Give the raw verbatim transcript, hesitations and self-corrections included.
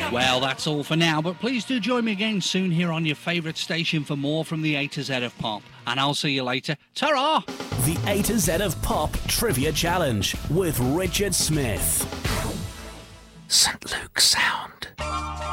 Well, that's all for now, but please do join me again soon here on your favourite station for more from the A to Z of Pop. And I'll see you later. Ta-ra! The A to Z of Pop Trivia Challenge with Richard Smith. Saint Luke Sound.